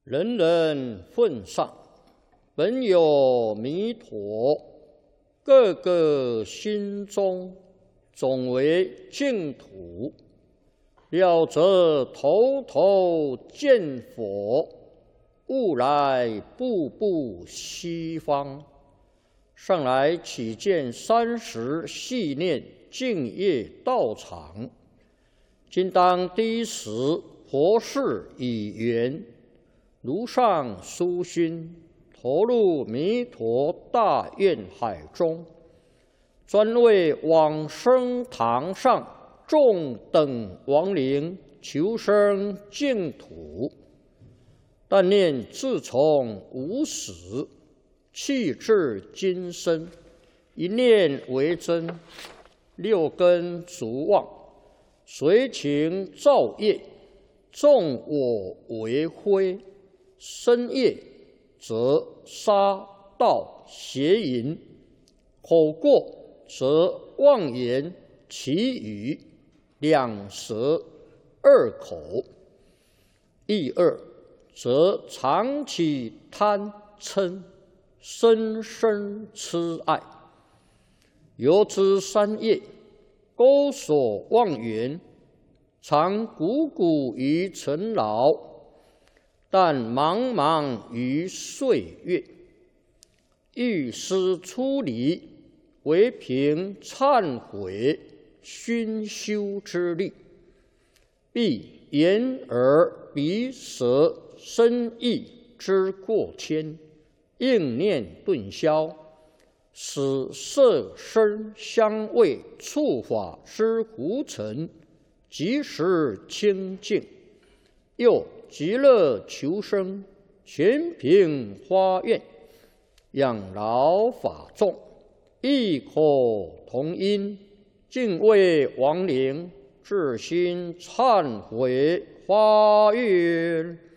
人人奉上，本有弥陀，个个心中总为净土。了则头头见佛，悟来步步西方。上来起见30系念净业道场，今当第一时佛事已圆，如上殊心，投入弥陀大愿海中，专为往生堂上众等亡灵求生净土。但念自从无始，气至今生，一念为真，6根足妄，随情造业，纵我为非，身业则杀盗邪淫，口过则妄言绮语，两舌2口，意2则常起贪嗔，深深痴爱。由之3业，钩锁妄缘，常汩汩于尘劳，但茫茫于岁月。欲思出离，唯凭忏悔熏修之力，必眼耳鼻舌身意之过愆，应念顿消，使色声香味触法之浮尘即时清净。又极乐求生，全凭发愿，养老法众，异口同音，敬畏亡灵，至心忏悔发愿。